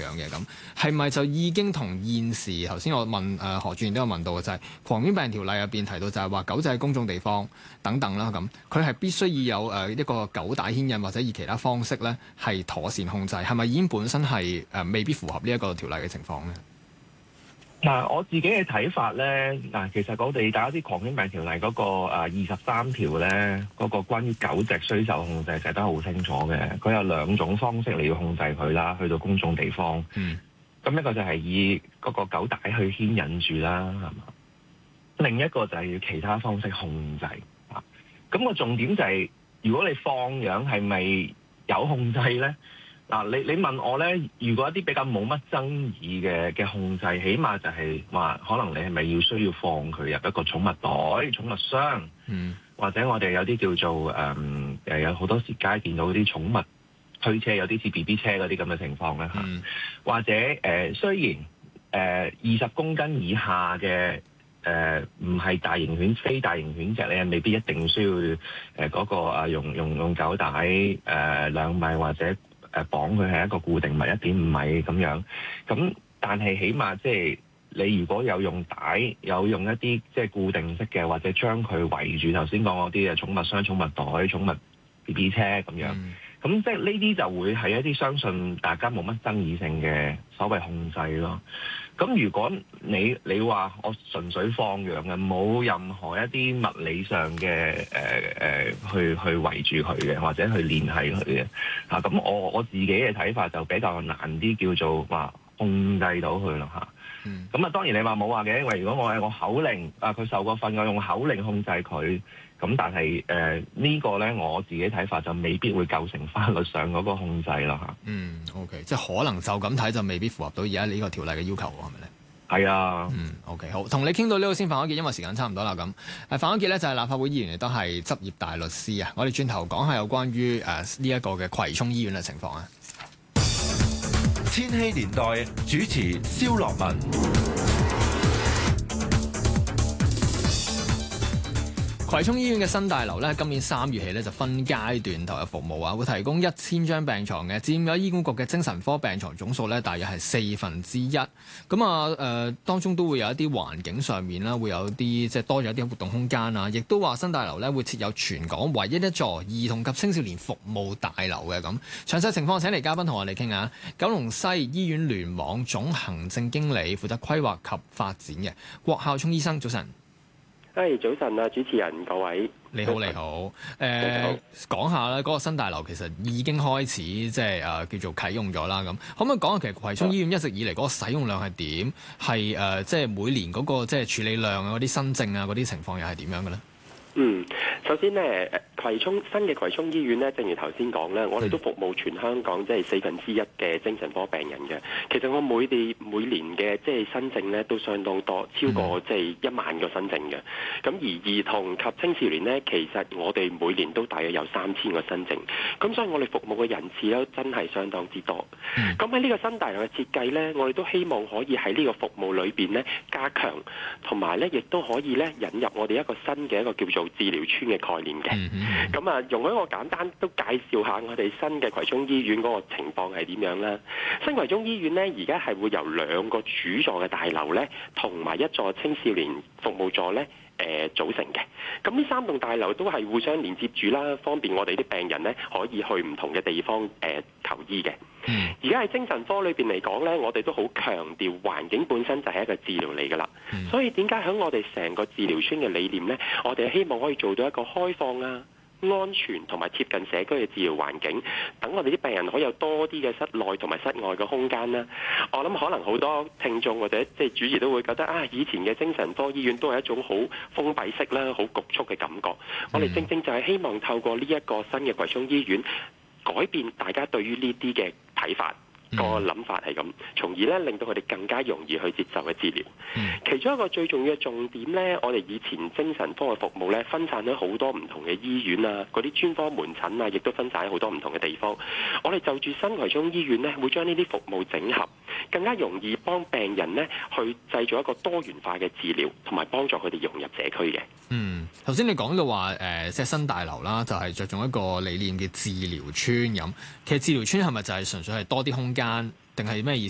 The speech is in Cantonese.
樣嘅咁，係咪就已經同現時頭先我問何俊賢都有問到嘅就係狂犬病條例入邊提到就係話狗隻喺公眾地方等等啦咁，佢係必須要有一個狗帶牽引或者以其他方式咧係妥善控制，係咪已經本身係未必符合呢一個條例嘅情況咧？ 嗱，我自己嘅睇法咧，其實我哋打啲狂犬病條例嗰個23條咧，嗰個關於狗隻需受控制寫得好清楚嘅。佢有兩種方式你要控制佢啦，去到公眾地方。咁一個就係以嗰個狗帶去牽引住啦，係嘛？另一個就係要其他方式控制。咁個重點就係，如果你放養係咪有控制咧？嗱，你問我咧，如果一啲比較冇乜爭議嘅控制，起碼就係話，可能你係咪需要放佢入一個寵物袋、寵物箱，或者我哋有啲叫做有好多時街見到啲寵物推車，有啲似 BB 車嗰啲咁嘅情況咧嚇，或者雖然20公斤以下嘅唔係大型犬、非大型犬隻，你係未必一定需要嗰個用狗帶2米或者綁佢係一個固定物1.5米咁樣，咁但係起碼即係你如果有用帶，有用一啲即係固定式嘅，或者將佢圍住頭先講嗰啲嘅寵物箱、寵物袋、寵物 BB 車咁樣，咁即係呢啲就會係一啲相信大家冇乜爭議性嘅所謂控制咯。咁如果你話我純粹放養嘅，冇任何一啲物理上嘅去圍住佢嘅，或者去聯繫佢嘅嚇，咁我自己嘅睇法就比較難啲，叫做話控制到佢咯嚇。咁當然你話冇話嘅，因為如果我係個口令佢受過訓，我用口令控制佢，咁但係呢個咧，我自己睇法就未必會構成法律上嗰個控制啦嚇。 OK， 即係可能就咁睇就未必符合到而家呢個條例嘅要求喎，係咪咧？ 係啊。 OK， 好，同你傾到呢度先，范安傑，因為時間差唔多啦咁。范安傑咧就係立法會議員，亦都係執業大律師啊。我哋轉頭講下有關於呢一個嘅葵涌醫院嘅情況啊。 千禧年代主持蕭樂文。 葵涌醫院嘅新大樓咧，今年3月起咧就分階段投入服務啊，會提供1000張病床嘅，佔咗醫管局嘅精神科病床總數咧，大約係1/4。咁當中都會有一啲環境上面啦，會有啲即係多咗一啲活動空間啊，亦都話新大樓咧會設有全港唯一一座兒童及青少年服務大樓嘅咁。詳細情況請嚟嘉賓同我哋傾下。九龍西醫院聯網總行政經理負責規劃及發展嘅郭孝聰醫生，早晨。 早晨啊，主持人各位， 你好，你好。講下啦，嗰個新大樓其實已經開始即係叫做啟用咗啦。咁可唔可以講下其實葵涌醫院一直以嚟嗰個使用量係點？係即係每年嗰個即係處理量啊、嗰啲新症啊、嗰啲情況又係點樣嘅咧？ 首先呢，新嘅葵涌醫院呢，正如頭先講咧，我哋都服務全香港即係1/4嘅精神科病人嘅。其實我每年嘅即係新症呢都相當多，超過即係1萬個新症嘅。咁而兒童及青少年呢，其實我哋每年都大約有3000個新症。咁所以我哋服務嘅人次咧真係相當之多。咁喺呢個新大樓嘅設計呢，我哋都希望可以喺呢個服務裏邊呢加強，同埋呢亦都可以呢引入我哋一個新嘅一個叫做治療村嘅概念嘅。咁容許我簡單都介紹下我哋新嘅葵涌醫院嗰個情況係點樣啦。新葵涌醫院呢，而家係會由2個主座嘅大樓呢，同埋1座青少年服務座呢組成嘅。咁呢3棟大樓都係互相連接住啦，方便我哋啲病人呢可以去唔同嘅地方求醫嘅。而家喺精神科裏邊嚟講呢，我哋都好強調環境本身就係一個治療嚟㗎啦。所以點解喺我哋成個治療村嘅理念呢，我哋希望可以做到一個開放啊、安全同埋貼近社區嘅治療環境，等我哋啲病人可以有多啲嘅室內同埋室外嘅空間啦。我諗可能好多聽眾或者即係主持都會覺得以前嘅精神科醫院都係一種好封閉式啦、好局促嘅感覺。我哋正正就係希望透過呢一個新嘅葵涌醫院，改變大家對於呢啲嘅睇法。個諗法係咁，從而咧令到佢哋更加容易去接受嘅治療。其中一個最重要嘅重點咧，我哋以前精神科嘅服務咧分散咗好多唔同嘅醫院啊，嗰啲專科門診啊，亦都分散喺好多唔同嘅地方。我哋就住新葵涌醫院咧，會將呢啲服務整合，更加容易幫病人咧去製造一個多元化嘅治療，同埋幫助佢哋融入社區嘅。 頭先你講到話即係新大樓啦，就係着重一個理念嘅治療村咁。其實治療村係咪就係純粹係多啲空間，定係咩意思？